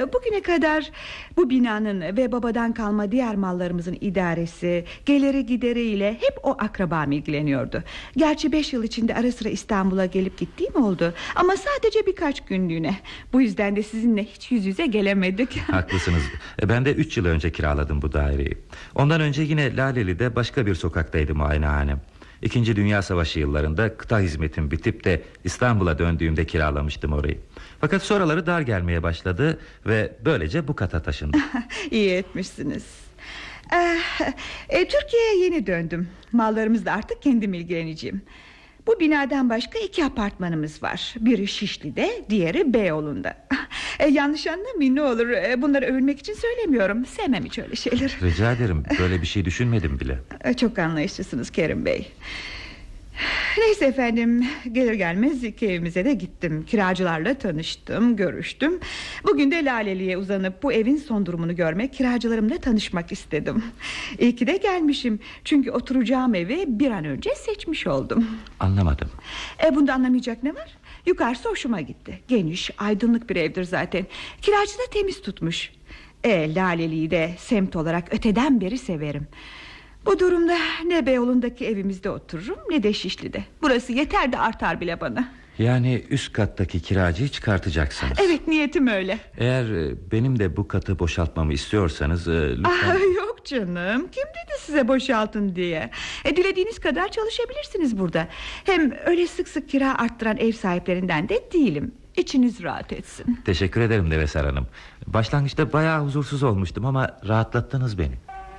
Bugüne kadar bu binanın ve babadan kalma diğer mallarımızın idaresi, geliri gideriyle hep o akrabam ilgileniyordu. Gerçi 5 yıl içinde ara sıra İstanbul'a gelip gittiğim oldu, ama sadece birkaç günlüğüne. Bu yüzden de sizinle hiç yüz yüze gelemedik. Haklısınız. Ben de 3 yıl önce kiraladım bu daireyi. Ondan önce yine Laleli'de başka bir sokaktaydı muayenehanem. 2. Dünya Savaşı yıllarında kıta hizmetim bitip de İstanbul'a döndüğümde kiralamıştım orayı. Fakat sonraları dar gelmeye başladı ve böylece bu kata taşındım. İyi etmişsiniz. Türkiye'ye yeni döndüm. Mallarımızla artık kendim ilgileneceğim. Bu binadan başka 2 apartmanımız var. Biri Şişli'de, diğeri Beyoğlu'nda. Yanlış anlamayın ne olur. Bunları övünmek için söylemiyorum. Sevmem hiç öyle şeyler. Rica ederim, böyle bir şey düşünmedim bile. Çok anlayışlısınız Kerim Bey. Neyse efendim, gelir gelmez 2 evimize de gittim. Kiracılarla tanıştım, görüştüm. Bugün de Laleli'ye uzanıp bu evin son durumunu görmek, kiracılarımla tanışmak istedim. İyi ki de gelmişim. Çünkü oturacağım evi bir an önce seçmiş oldum. Anlamadım. Bunda anlamayacak ne var? Yukarısı hoşuma gitti. Geniş, aydınlık bir evdir zaten. Kiracı da temiz tutmuş. Laleli'yi de semt olarak öteden beri severim. Bu durumda ne Beyoğlu'ndaki evimizde otururum, ne de Şişli'de. Burası yeter de artar bile bana. Yani üst kattaki kiracıyı çıkartacaksınız. Evet, niyetim öyle. Eğer benim de bu katı boşaltmamı istiyorsanız lütfen... Yok canım, kim dedi size boşaltın diye. Dilediğiniz kadar çalışabilirsiniz burada. Hem öyle sık sık kira arttıran ev sahiplerinden de değilim. İçiniz rahat etsin. Teşekkür ederim Nevesar Hanım. Başlangıçta bayağı huzursuz olmuştum ama rahatlattınız beni.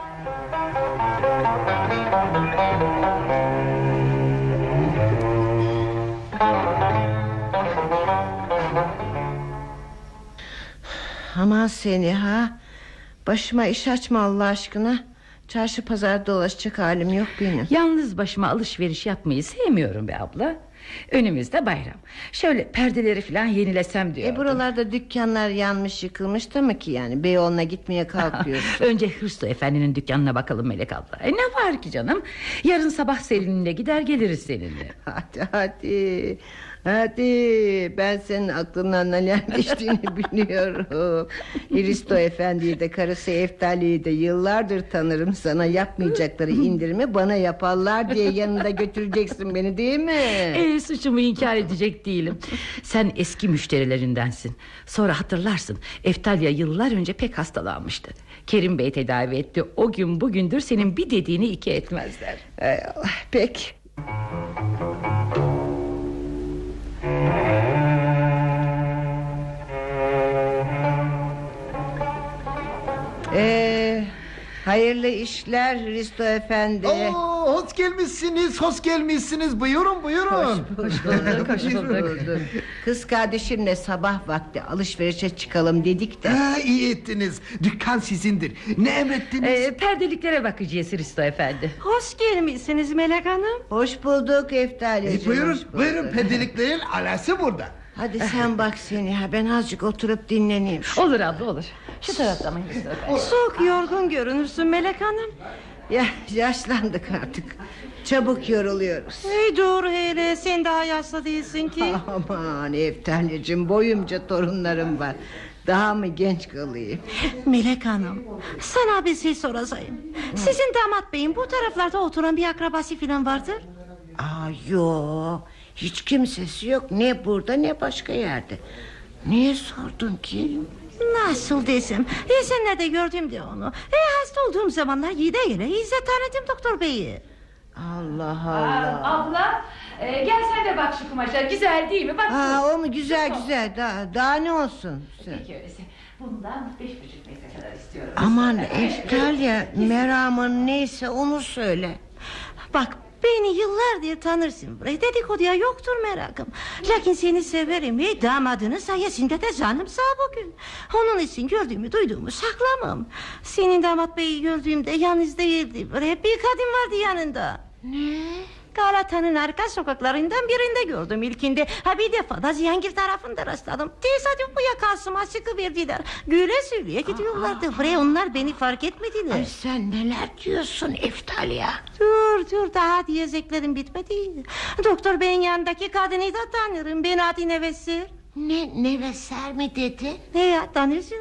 Aman seni ha. Başıma iş açma Allah aşkına. Çarşı pazar dolaşacak halim yok benim. Yalnız başıma alışveriş yapmayı sevmiyorum be abla. Önümüzde bayram. Şöyle perdeleri falan yenilesem diyordum. Buralarda dükkanlar yanmış yıkılmış da mı ki yani? Beyoğlu'na gitmeye kalkıyorsun. Önce Hırsto Efendi'nin dükkanına bakalım Melek abla. Ne var ki canım? Yarın sabah Selin'le gider geliriz seninle. Hadi. Ben senin aklından neler geçtiğini biliyorum. Hristo Efendi'yi de karısı Eftali'yi de yıllardır tanırım. Sana yapmayacakları indirimi bana yaparlar diye yanında götüreceksin beni, değil mi? Suçumu inkar edecek değilim. Sen eski müşterilerindensin. Sonra hatırlarsın, Eftalya yıllar önce pek hastalanmıştı. Kerim Bey tedavi etti. O gün bugündür senin bir dediğini 2 etmezler. Peki. Hayırlı işler Hristo Efendi. Hoş gelmişsiniz. Buyurun. Hoş bulduk. Kız kardeşimle sabah vakti alışverişe çıkalım dedik de. İyi ettiniz. Dükkan sizindir. Ne emrettiniz? Perdeliklere bakacağız Hristo Efendi. Hoş gelmişsiniz Melek Hanım. Hoş bulduk Eftaliyeciğim. Buyurun, pedeliklerin alası burada. Hadi sen bak seni, ben azıcık oturup dinleneyim. Olur abla, olur. Şu tarafta mı Hristo Efendi? Çok yorgun görünürsün Melek Hanım. Ya yaşlandık artık. Çabuk yoruluyoruz. Doğru hele, sen daha yaşlı değilsin ki. Aman Eftaliyeciğim, boyumca torunlarım var. Daha mı genç kalayım? Melek Hanım, sana bir şey soracağım. Sizin damat beyin bu taraflarda oturan bir akrabası falan vardır? Yok, hiç kimsesi yok. Ne burada ne başka yerde. Niye sordun ki? Nasıl desem, senlerde gördüm de onu. Hasta olduğum zamanlar yine iyice tanıdım doktor beyi. Allah. Abla, gel sen de bak şu kumaşa. Güzel değil mi? Bak. O mu güzel. Daha ne olsun? Peki öyleyse. Bundan 5,5 metre kadar istiyorum. Aman Eftalya, meramın neyse onu söyle. Bak, beni yıllardır tanırsın. Dedikoduya yoktur merakım. Lakin seni severim ve damadının sayesinde de canım sağ bugün. Onun için gördüğümü duyduğumu saklamam. Senin damat beyi gördüğümde yalnız değildi. Bir kadın vardı yanında. Ne? Galata'nın arka sokaklarından birinde gördüm ilkinde. Bir defa da Cihangir tarafında rastladım. Tesadüf bu yakasıma çıkıverdiler. Güle söyleye gidiyorlardı. Onlar beni fark etmediler. Ay sen neler diyorsun Eftalya? Dur, daha diyeceklerim bitmedi. Doktor beyin yanındaki kadını da tanırım. Ben adı Neveser. Neveser mi dedi? Ne ya, tanıyorsun?